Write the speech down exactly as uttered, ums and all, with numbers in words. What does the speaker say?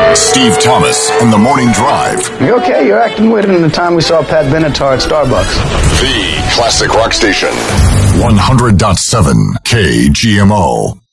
Steve Thomas in the Morning Drive. You okay? You're acting weird in the time we saw Pat Benatar at Starbucks. The classic rock station. one hundred point seven K G M O.